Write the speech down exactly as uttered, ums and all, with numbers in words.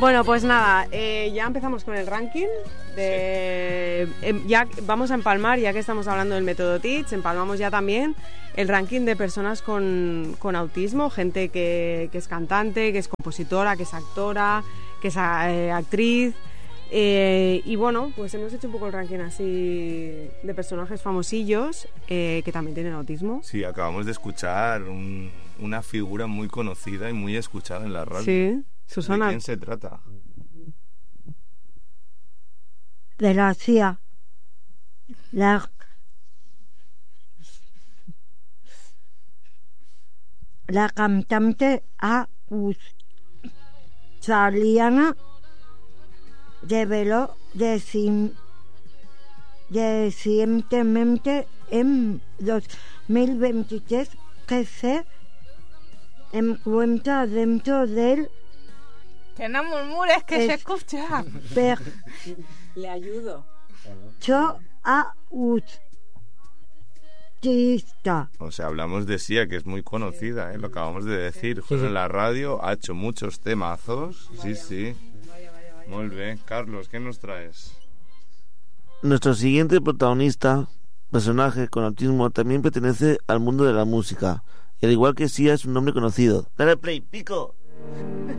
Bueno, pues nada, eh, ya empezamos con el ranking. De, eh, ya vamos a empalmar, ya que estamos hablando del método Teach, empalmamos ya también el ranking de personas con, con autismo, gente que, que es cantante, que es compositora, que es actora, que es eh, actriz. Eh, y bueno, pues hemos hecho un poco el ranking así de personajes famosillos eh, que también tienen autismo. Sí, acabamos de escuchar un, una figura muy conocida y muy escuchada en la radio. Sí, Susana. ¿De quién se trata? De la C I A. La, la cantante australiana reveló recientemente en dos mil veintitrés que se encuentra dentro del... Que no murmures, que es, se escucha. Per, Le ayudo. Yo autista. O sea, hablamos de Sia, que es muy conocida, ¿eh? Lo acabamos de decir. Fue en la radio, ha hecho muchos temazos. Sí, sí. Muy bien. Carlos, ¿qué nos traes? Nuestro siguiente protagonista, personaje con autismo, también pertenece al mundo de la música. Y al igual que Sia, es un nombre conocido. Dale play, pico.